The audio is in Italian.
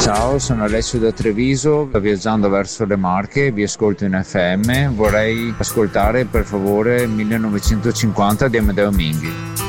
Ciao, sono Alessio da Treviso, sto viaggiando verso le Marche, vi ascolto in FM, vorrei ascoltare per favore 1950 di Amedeo Minghi.